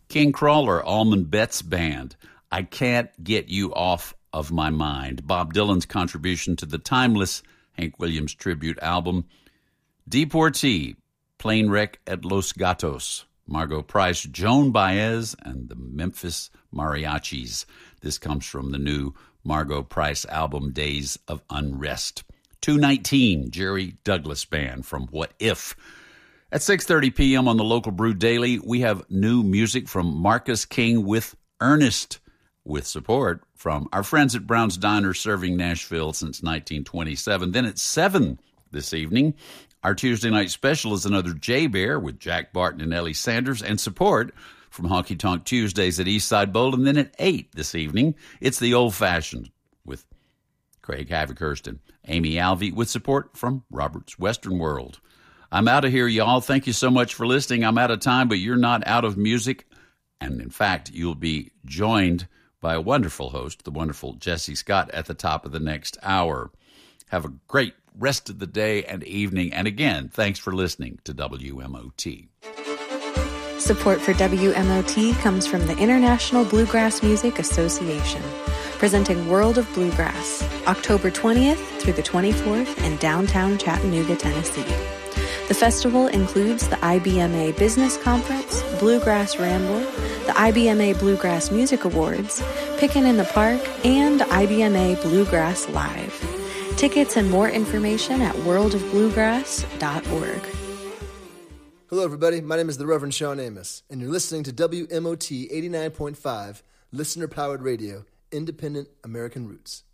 King Crawler, Allman Betts Band, I Can't Get You Off of My Mind. Bob Dylan's contribution to the timeless Hank Williams tribute album. Deportee, Plane Wreck at Los Gatos. Margot Price, Joan Baez, and the Memphis Mariachis. This comes from the new Margot Price album, Days of Unrest. 219, Jerry Douglas Band from What If. At 6:30 p.m. on the Local Brew Daily, we have new music from Marcus King with Ernest, with support from our friends at Brown's Diner, serving Nashville since 1927. Then at 7 this evening, our Tuesday night special is another J-Bear with Jack Barton and Ellie Sanders, and support from Honky Tonk Tuesdays at Eastside Bowl. And then at 8 this evening, it's the Old Fashioned with Craig Havikhurst and Amy Alvey, with support from Robert's Western World. I'm out of here, y'all. Thank you so much for listening. I'm out of time, but you're not out of music. And in fact, you'll be joined by a wonderful host, the wonderful Jesse Scott, at the top of the next hour. Have a great rest of the day and evening. And again, thanks for listening to WMOT. Support for WMOT comes from the International Bluegrass Music Association, presenting World of Bluegrass, October 20th through the 24th in downtown Chattanooga, Tennessee. The festival includes the IBMA Business Conference, Bluegrass Ramble, the IBMA Bluegrass Music Awards, Pickin' in the Park, and IBMA Bluegrass Live. Tickets and more information at worldofbluegrass.org. Hello, everybody. My name is the Reverend Sean Amos, and you're listening to WMOT 89.5, listener-powered radio, independent American roots.